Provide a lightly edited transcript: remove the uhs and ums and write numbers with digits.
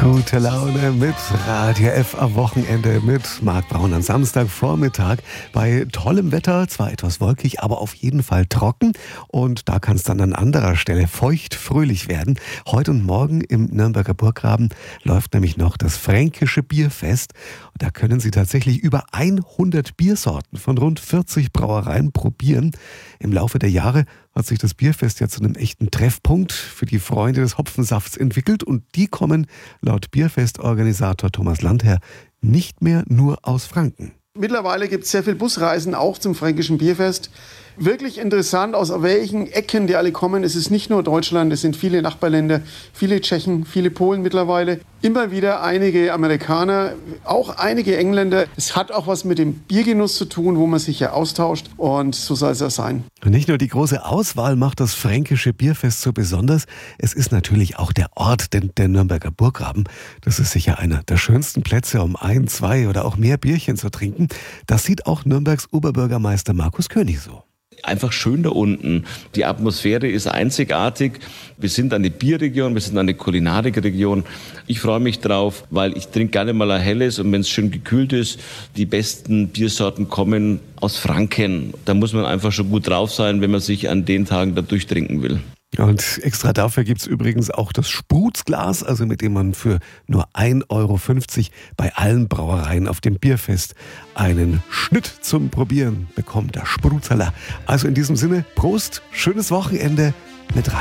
Gute Laune mit Radio F am Wochenende mit Marc Braun am Samstagvormittag bei tollem Wetter, zwar etwas wolkig, aber auf jeden Fall trocken und da kann es dann an anderer Stelle feucht fröhlich werden. Heute und morgen im Nürnberger Burggraben läuft nämlich noch das Fränkische Bierfest. Da können Sie tatsächlich über 100 Biersorten von rund 40 Brauereien probieren. Im Laufe der Jahre hat sich das Bierfest ja zu einem echten Treffpunkt für die Freunde des Hopfensafts entwickelt und die kommen laut Bierfestorganisator Thomas Landherr nicht mehr nur aus Franken. Mittlerweile gibt es sehr viele Busreisen auch zum Fränkischen Bierfest. Wirklich interessant, aus welchen Ecken die alle kommen. Es ist nicht nur Deutschland, es sind viele Nachbarländer, viele Tschechen, viele Polen mittlerweile. Immer wieder einige Amerikaner, auch einige Engländer. Es hat auch was mit dem Biergenuss zu tun, wo man sich ja austauscht und so soll es auch sein. Und nicht nur die große Auswahl macht das Fränkische Bierfest so besonders, es ist natürlich auch der Ort, denn der Nürnberger Burggraben. Das ist sicher einer der schönsten Plätze, um 1, 2 oder auch mehr Bierchen zu trinken. Das sieht auch Nürnbergs Oberbürgermeister Markus König so. Einfach schön da unten. Die Atmosphäre ist einzigartig. Wir sind eine Bierregion, wir sind eine Kulinarikregion. Ich freue mich drauf, weil ich trinke gerne mal ein helles und wenn es schön gekühlt ist, die besten Biersorten kommen aus Franken. Da muss man einfach schon gut drauf sein, wenn man sich an den Tagen da durchtrinken will. Und extra dafür gibt es übrigens auch das Sprutzglas, also mit dem man für nur 1,50 Euro bei allen Brauereien auf dem Bierfest einen Schnitt zum Probieren bekommt, der Spruzerler. Also in diesem Sinne, Prost, schönes Wochenende mit